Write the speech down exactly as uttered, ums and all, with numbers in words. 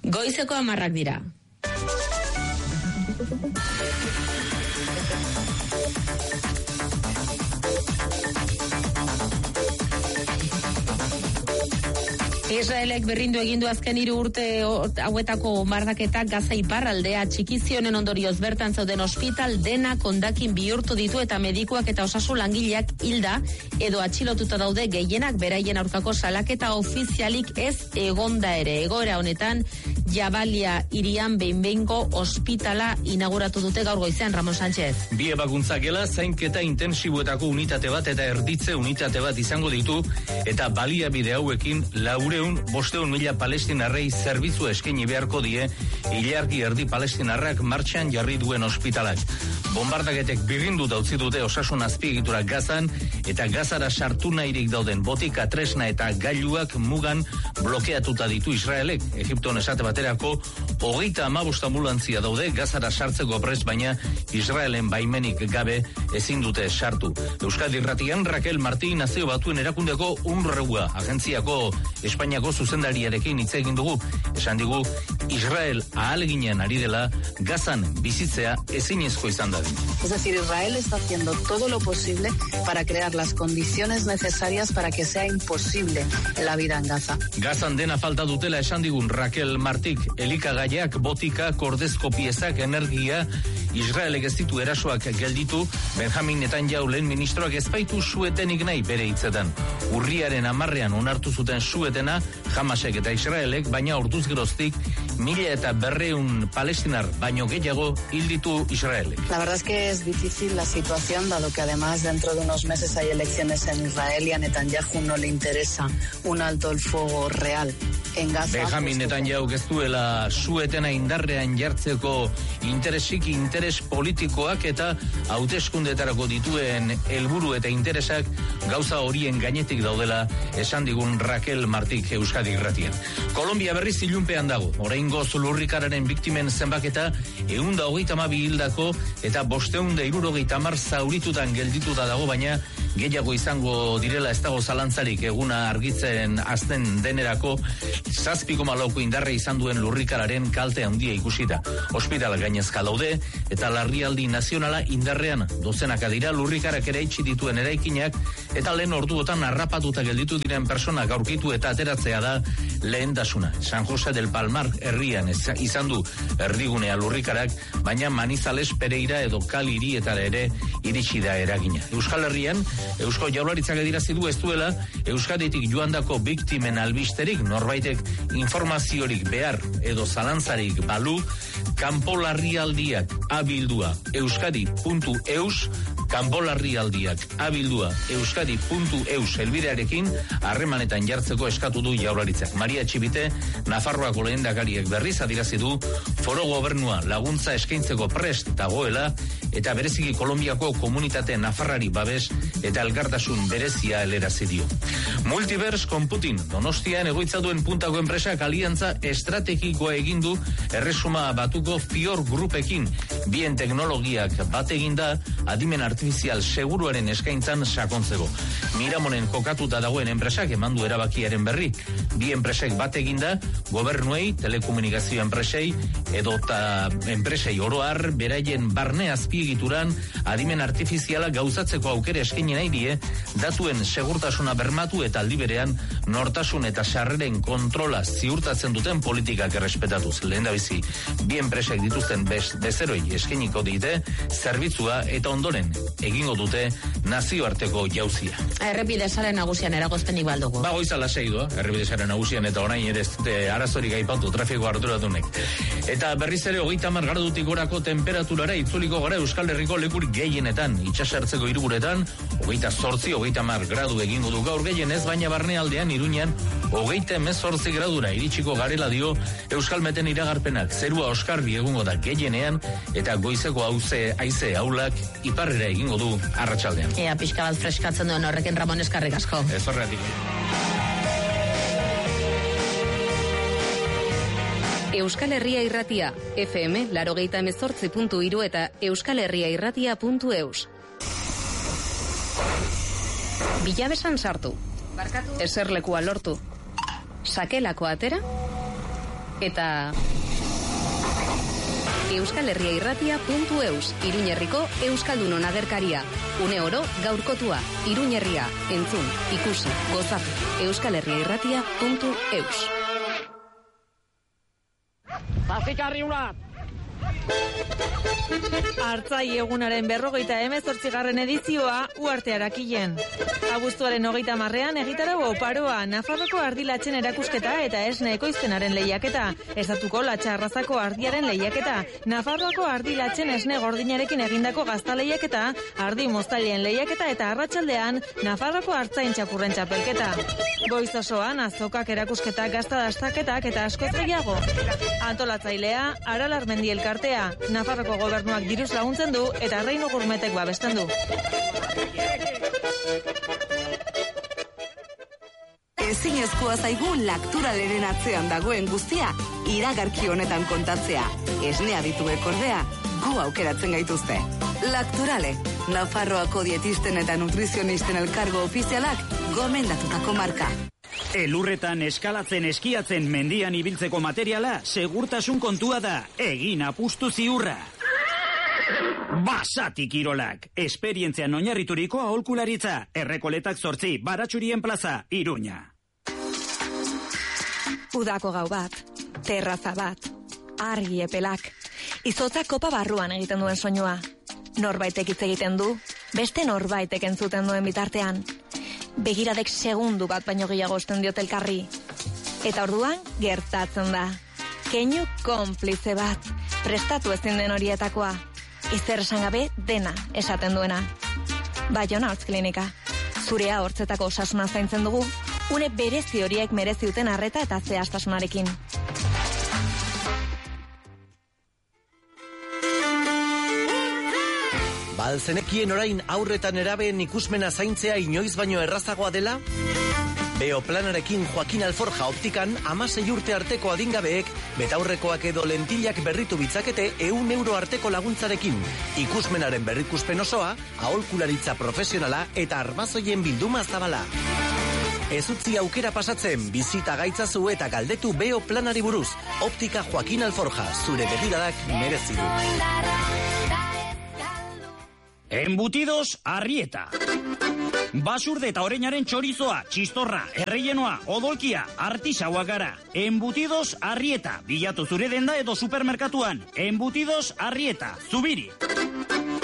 Goizeko hamarrak dira. Israelek berrindu egindu azken hiru urte hauetako bombardaketak Gaza iparraldea txikizionen ondorioz bertan zauden ospital denak hondakin bihurtu ditu eta medikuak eta osasun langileak hilda edo atxilotuta daude, gehienak beraien aurkako salaketa ofizialik ez egonda ere. Egoera honetan Jabalia hirian behin-behingo ospitala inauguratu dute gaur goizean. Ramon Sánchez. Bi ebakuntza gela, zainketa intensiboetako unitate bat eta erditze unitate bat izango ditu eta baliabide hauekin laureun bosteun mila palestinarrei zerbitzu eskaini beharko die ilargi erdi palestinarrak martxan jarri duen ospitalak. Bombardaketek birrindu utzi dute osasun azpiegitura Gazan eta Gazara sartu nahirik dauden botika, tresna eta gailuak mugan blokeatuta ditu Israelek. Egipton esate baterako hogeita hamabost anbulantzia daude Gazara sartzeko prest, baina Israelen baimenik gabe ezin dute sartu. Euskadi Irratian Raquel Martín Nazio Batuen erakundeko UNRWA agentziako Espainiako zuzendariarekin hitz egin dugu. Esan digu Israel ahaleginean ari dela Gazan bizitzea ezinezko izan da. Es decir, Israel está haciendo todo lo posible para crear las condiciones necesarias para que sea imposible la vida en Gaza. Gazan dena falta dutela esan digun Raquel Martik, elikagaiak, botika, kordezko piezak, energia, Israelek ez ditu erasoak gelditu, Benjamin Netanyahu lehen ministroak ez baitu suetenik nahi bere hitzetan. Urriaren hamarrean onartu zuten suetena Hamasek eta Israelek, baina orduz geroztik mila eta berreun palestinar baino gehiago hil ditu Israelek. La verdad es que es difícil la situación, dado que además dentro de unos meses hay elecciones en Israel y a Netanyahu no le interesa un alto el fuego real en Gaza. Benjamin Netanyahu ez duela suetena indarrean jartzeko interesik, interes politikoak eta hauteskundeetarako dituen helburu eta interesak gauza horien gainetik daudela esan digun Raquel Martik Euskadi Irratian. Kolombia berriz ilunpean dago. Oraingoz lurrikararen biktimen zenbaketa ehun eta hogeita hamabi hildako eta bostehun eta hirurogeita hamar zauritutan geldituta dago, baina gehiago izango direla ez dago zalantzarik eguna argitzen azten denerako. Zazpi koma lauko indarra izan duen lurrikararen kalte handia ikusita. Ospitala gainezka daude eta larrialdi nazionala indarrean. Dozenaka dira lurrikarak ere itxi dituen eraikinak eta lehen orduotan harrapatuta gelditu diren personak aurkitu eta ateratzea da lehentasuna. San Jose del Palmar herrian izan du erdigunea lurrikarak, baina Manizales, Pereira edo Kali hirietara ere iritsi da eragina. Euskal Herrian Eusko Jaurlaritzak adierazi du ez duela Euskaditik joandako biktimen albisterik, norbaitek informaziorik behar edo zalantzarik balu, kanpo larrialdiak abildua euskadi puntu eus, kanpo larrialdiak abildua euskadi puntu eus helbidearekin harremanetan jartzeko eskatu du Jaurlaritzak. Maria Txibite, Nafarroako lehendakariak berriz adierazi du foro gobernua laguntza eskaintzeko prest dagoela eta bereziki Kolonbiako komunitate nafarrari babes eta elkartasun berezia helarazi dio. Multiverse Computing Donostian egoitza duen puntako enpresak aliantza estrategikoa egin du Erresuma Batuko Fior Grupekin. Bien teknologiak bat eginda adimen artifizial seguruaren eskaintzan sakontzeko. Miramonen kokatuta dagoen enpresak eman du erabakiaren berri. Bi enpresek bat eginda gobernuei, telekomunikazio enpresei edota enpresei oroar beraien barne azpiegituran adimen artifiziala gauzatzeko aukera eskaini nahi die, datuen segurtasuna bermatu eta aldi berean nortasun eta sarreren kontrola ziurtatzen duten politikak errespetatuz. Lehendabizi, bi enpresek dituzten bez, bezeroi eskainiko dite zerbitzua eta ondoren egingo dute nazioarteko jauzia. Errepide sare nagusian eragozpenik baldugu. Ba, goiza lasaidua, errepide sare nagusian eta orain ere ez dute arazorik aipatu trafiko arduratunek. Eta berriz ere hogeita hamar gradutik gorako temperaturara itzuliko gara Euskal Herriko lekurik gehienetan, itxasertzeko hiriburuetan, hogeita zortzi, hogeita hamar gradu egingo du gaur gehienez, baina barnealdean Iruñan hogeita hemezortzi gradura iritsiko garela dio Euskalmeten iragarpenak. Zerua oskarbi egungo da gehienean eta goizeko hauze haize aulak iparrera egingo du arratsaldean. Ea pixka bat freskatzen duen horrekin Ramon eskarrik asko. Ez horretik. Euskal Herria Irratia, F M laurogeita hemezortzi puntu hiru eta euskalherriairratia puntu eus. Bilabesan sartu. Barkatu. Eserlekua lortu. Sakelako atera. Eta Euskal Herria Irratia puntu eus, Iruñerriko Euskaldunon agerkaria. Une oro gaurkotua, Iruñerria, entzun, ikusi, gozatu. Euskal Herria Irratia puntu eus. Zazikarri unat! Artzai egunaren berrogeita hemezortzigarren edizioa Uarte Arakilen. Abuztuaren hogeita marrean egitarau oparoa, Nafarroko ardilatzen erakusketa eta esne ekoizpenaren lehiaketa, Estatuko latxarrazako ardiaren lehiaketa, Nafarroako ardilatzen esne gordinarekin egindako gazta lehiaketa, ardi moztailen lehiaketa eta arratsaldean Nafarroko artzain txapurren txapelketa. Goiz osoan azokak erakusketa gazta dastaketak eta askoz gehiago. Antolatzailea Aralar Mendi elkartea, Nafarroko gobernuak diruz laguntzen du eta Reino Gurmetek babesten du. Ezinezkoa zaigu Lakturaleren atzean dagoen guztia iragarki honetan kontatzea. Esnea dituek ordea, gu aukeratzen gaituzte. Lakturale, Nafarroako dietisten eta nutrizionisten elkargo ofizialak gomendatutako marka. Elurretan eskalatzen eskiatzen mendian ibiltzeko materiala segurtasun kontua da, egin apustu ziurra. Basati Kirolak, esperientzian oinarrituriko aholkularitza, Errekoletak zortzi, Baratxurien plaza, Iruña. Udako gau bat, terraza bat, argi epelak, izotza kopa barruan egiten duen soinua. Norbaitek hitz egiten du, beste norbaitek entzuten duen bitartean. Begiradek segundu bat baino gehiago osten diot elkarri. Eta orduan, gertatzen da. Keinu konplize bat, prestatu ezin den horietakoa. Ezer esan gabe dena esaten duena. Baiona Hortz Klinika. Zurea hortzetako osasuna zaintzen dugu, une berezi horiek merezi duten arreta eta zehaztasunarekin. Balzenekien orain aurretan erabeen ikusmena zaintzea inoiz baino errazagoa dela? Beoplanarekin Joaquin Alforja optikan amasei urte arteko adingabeek betaurrekoak edo lentilak berritu bitzakete ehun euro arteko laguntzarekin. Ikusmenaren berrikuspen osoa, aholkularitza profesionala eta armazoien bilduma zabala. Ez utzi aukera pasatzen, bizita gaitzazu eta galdetu Beoplanari buruz. Optika Joaquin Alforja, zure begiradak merezi du. Embutidos Arrieta. Basurde eta oreinaren txorizoa, txistorra, erreienoa, odolkia, artisaua gara. Embutidos Arrieta. Bilatu zure denda edo supermerkatuan. Embutidos Arrieta. Zubiri.